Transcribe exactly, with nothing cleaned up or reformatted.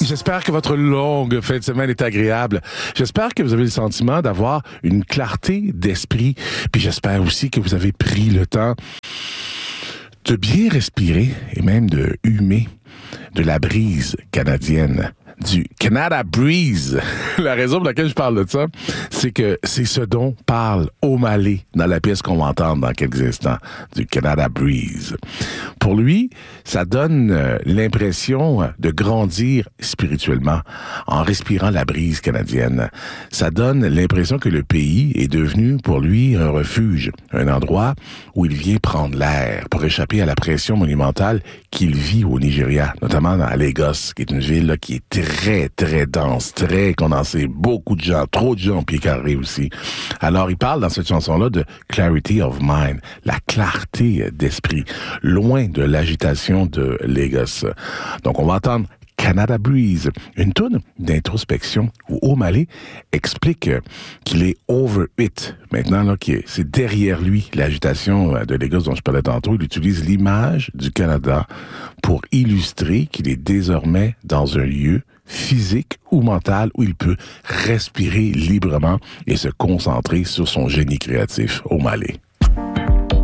J'espère que votre longue fin de semaine est agréable. J'espère que vous avez le sentiment d'avoir une clarté d'esprit. Puis j'espère aussi que vous avez pris le temps de bien respirer et même de humer de la brise canadienne. Du Canada Breeze. La raison pour laquelle je parle de ça, c'est que c'est ce dont parle O'Malley dans la pièce qu'on va entendre dans quelques instants, du Canada Breeze. Pour lui, ça donne euh, l'impression de grandir spirituellement en respirant la brise canadienne. Ça donne l'impression que le pays est devenu pour lui un refuge, un endroit où il vient prendre l'air pour échapper à la pression monumentale qu'il vit au Nigeria, notamment à Lagos, qui est une ville là, qui est très, très dense, très condensée, beaucoup de gens, trop de gens au pied carré aussi. Alors, il parle dans cette chanson-là de clarity of mind, la clarté d'esprit, loin de l'agitation de Lagos. Donc, on va entendre Canada Breeze, une toune d'introspection où O'Malley explique qu'il est over it. Maintenant, là, qui est, c'est derrière lui l'agitation de Lagos dont je parlais tantôt. Il utilise l'image du Canada pour illustrer qu'il est désormais dans un lieu physique ou mental où il peut respirer librement et se concentrer sur son génie créatif. O'Malley.